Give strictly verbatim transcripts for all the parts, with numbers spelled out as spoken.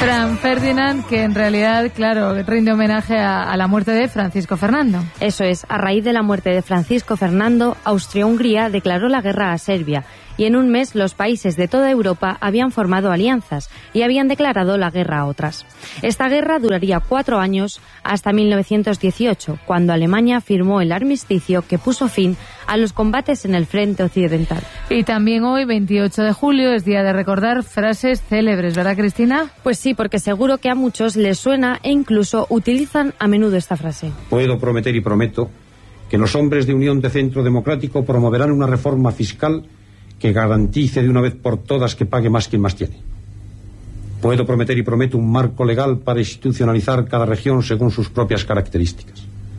Fran Ferdinand, que en realidad, claro, rinde homenaje a, a la muerte de Francisco Fernando. Eso es, a raíz de la muerte de Francisco Fernando, Austria-Hungría declaró la guerra a Serbia y en un mes los países de toda Europa habían formado alianzas y habían declarado la guerra a otras. Esta guerra duraría cuatro años hasta mil novecientos dieciocho, cuando Alemania firmó el armisticio que puso fin a los combates en el frente occidental. Y también hoy, veintiocho de julio, es día de recordar frases célebres, ¿verdad, Cristina? Pues sí, porque seguro que a muchos les suena e incluso utilizan a menudo esta frase. Puedo prometer y prometo que los hombres de Unión de Centro Democrático promoverán una reforma fiscal que garantice de una vez por todas que pague más quien más tiene. Puedo prometer y prometo un marco legal para institucionalizar cada región según sus propias características.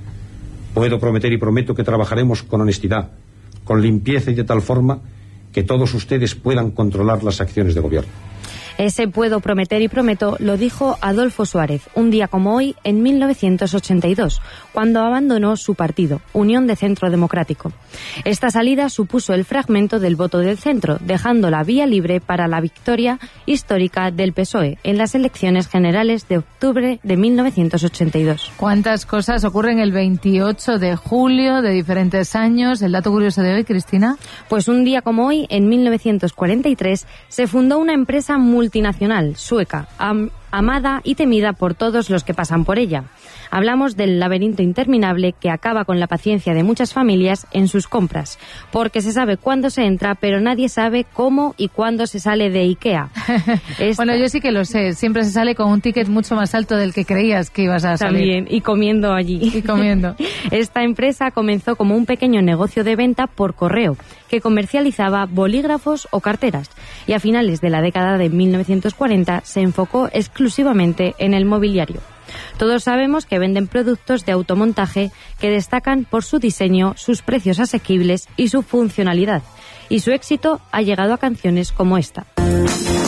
Puedo prometer y prometo que trabajaremos con honestidad, con limpieza y de tal forma que todos ustedes puedan controlar las acciones de gobierno. Ese puedo prometer y prometo lo dijo Adolfo Suárez, un día como hoy, en mil novecientos ochenta y dos, cuando abandonó su partido, Unión de Centro Democrático. Esta salida supuso el fragmento del voto del centro, dejando la vía libre para la victoria histórica del P S O E en las elecciones generales de octubre de mil novecientos ochenta y dos. ¿Cuántas cosas ocurren el veintiocho de julio de diferentes años? ¿El dato curioso de hoy, Cristina? Pues un día como hoy, en mil novecientos cuarenta y tres, se fundó una empresa multinacional multinacional sueca, am, amada y temida por todos los que pasan por ella. Hablamos del laberinto interminable que acaba con la paciencia de muchas familias en sus compras, porque se sabe cuándo se entra, pero nadie sabe cómo y cuándo se sale de IKEA. Esta... Bueno, yo sí que lo sé, siempre se sale con un ticket mucho más alto del que creías que ibas a salir. También, y comiendo allí. Y comiendo. Esta empresa comenzó como un pequeño negocio de venta por correo, que comercializaba bolígrafos o carteras, y a finales de la década de mil novecientos cuarenta se enfocó exclusivamente en el mobiliario. Todos sabemos que venden productos de automontaje que destacan por su diseño, sus precios asequibles y su funcionalidad. Y su éxito ha llegado a canciones como esta.